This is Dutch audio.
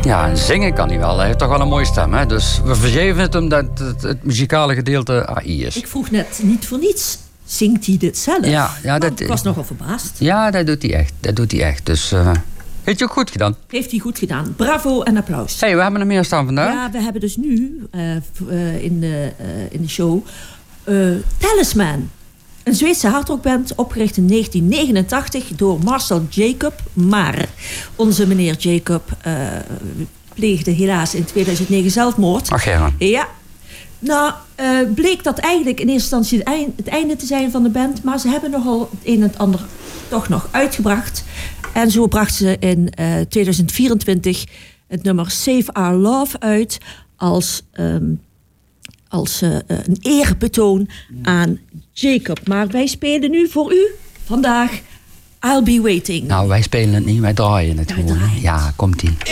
Ja, zingen kan hij wel. Hij heeft toch wel een mooie stem, hè? Dus we vergeven het omdat het muzikale gedeelte AI is. Ik vroeg net niet voor niets. Zingt hij dit zelf? Ja, ik was nogal verbaasd. Ja, dat doet hij echt. Dus heeft hij ook goed gedaan. Heeft hij goed gedaan. Bravo en applaus. Hey, we hebben er meer staan vandaag. Ja, we hebben dus nu in de show Talisman. Een Zweedse hardrockband opgericht in 1989 door Marcel Jacob. Maar onze meneer Jacob pleegde helaas in 2009 zelfmoord. Ach ja. Ja. Nou, bleek dat eigenlijk in eerste instantie het einde te zijn van de band. Maar ze hebben nogal het een en het ander toch nog uitgebracht. En zo brachten ze in 2024 het nummer Save Our Love uit als een eerbetoon aan Jacob. Maar wij spelen nu voor u vandaag I'll Be Waiting. Nou, wij spelen het niet, wij draaien het gewoon. Ja, komt-ie.